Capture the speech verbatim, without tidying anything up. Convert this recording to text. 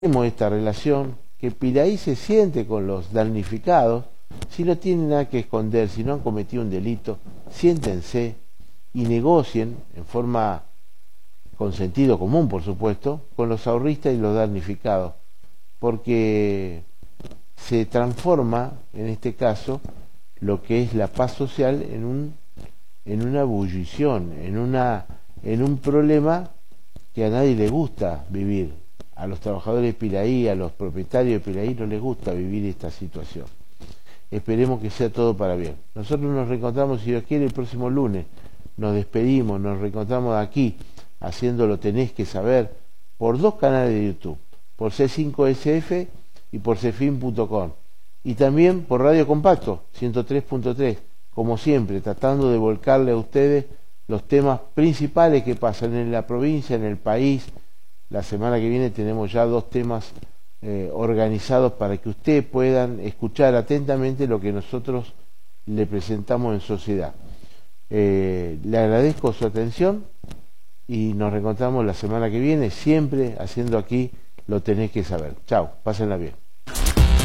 Tenemos esta relación que Piraí se siente con los damnificados. Si no tienen nada que esconder, si no han cometido un delito, siéntense y negocien en forma con sentido común, por supuesto, con los ahorristas y los damnificados, porque se transforma, en este caso, lo que es la paz social en un en una ebullición, en una en un problema que a nadie le gusta vivir. A los trabajadores de Piraí, a los propietarios de Piraí no les gusta vivir esta situación. Esperemos que sea todo para bien. Nosotros nos reencontramos, si Dios quiere, el próximo lunes. Nos despedimos, nos reencontramos aquí, haciendo Lo Tenés que Saber, por dos canales de YouTube, por C cinco S F y por cefin punto com. Y también por Radio Compacto, ciento tres punto tres, como siempre, tratando de volcarle a ustedes los temas principales que pasan en la provincia, en el país. La semana que viene tenemos ya dos temas eh, organizados para que ustedes puedan escuchar atentamente lo que nosotros le presentamos en sociedad. Eh, le agradezco su atención y nos reencontramos la semana que viene, siempre haciendo aquí Lo Tenés que Saber. Chao, pásenla bien.